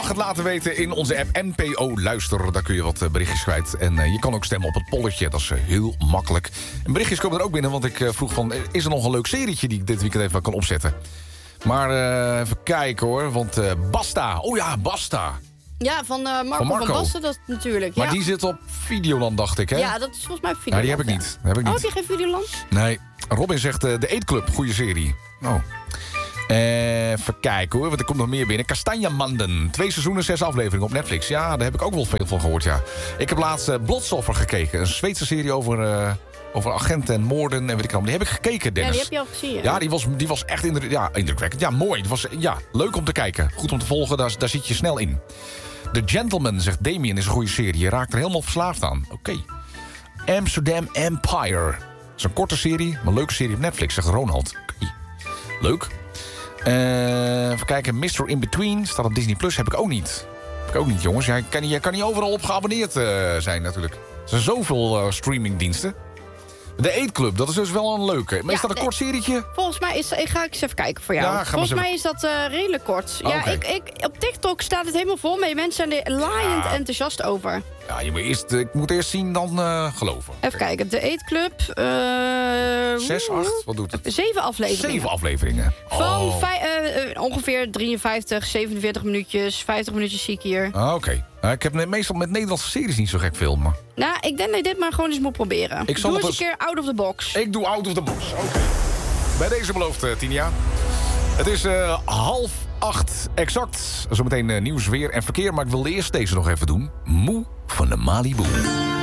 mag het laten weten in onze app NPO Luister. Daar kun je wat berichtjes kwijt. En je kan ook stemmen op het polletje. Dat is heel makkelijk. En berichtjes komen er ook binnen, want ik vroeg van... is er nog een leuk serietje die ik dit weekend even kan opzetten? Maar even kijken hoor, want Basta. Oh ja, Basta. Ja, van Marco van Basten, dat natuurlijk. Maar ja. Die zit op Videoland, dacht ik, hè? Ja, dat is volgens mij Videoland. Ja, die heb ik niet. Oh, heb je geen Videoland? Nee. Robin zegt de Eetclub, goede serie. Oh. Even kijken hoor, want er komt nog meer binnen. Kastanjemanden, 2 seizoenen, 6 afleveringen op Netflix. Ja, daar heb ik ook wel veel van gehoord, ja. Ik heb laatst Bloodstoffer gekeken. Een Zweedse serie over agenten en moorden en weet ik allemaal. Die heb ik gekeken, Dennis. Ja, die heb je al gezien. Ja, die was echt indrukwekkend. Ja, mooi. Het was leuk om te kijken. Goed om te volgen, daar zit je snel in. The Gentleman, zegt Damien, is een goede serie. Je raakt er helemaal verslaafd aan. Oké. Amsterdam Empire. Dat is een korte serie, maar een leuke serie op Netflix, zegt Ronald. Okay. Leuk. Even kijken, Mr. In Between staat op Disney Plus. Heb ik ook niet. Jongens. Ja, je kan niet overal op geabonneerd zijn natuurlijk. Er zijn zoveel streamingdiensten. De Eetclub, dat is dus wel een leuke. Maar is dat een kort serietje? Volgens mij ga ik eens even kijken voor jou. Ja, volgens mij is dat redelijk kort. Oh, ja, okay. op TikTok staat het helemaal vol mee. Mensen zijn er laaiend enthousiast over. Ja, ik moet eerst zien, dan geloven. Even kijken, de Eetclub. 6, 8, wat doet het? 7 afleveringen. 7 afleveringen. Van ongeveer 53, 47 minuutjes. 50 minuutjes zie ik hier. Oké. Ik heb meestal met Nederlandse series niet zo gek veel, maar... Nou, ik denk dat je dit maar gewoon eens moet proberen. Doe eens een keer out of the box. Ik doe out of the box, oké. Bij deze beloofd, Tinia. Het is 7:30 exact. Zometeen nieuws, weer en verkeer. Maar ik wilde eerst deze nog even doen. Moe van de Malibu.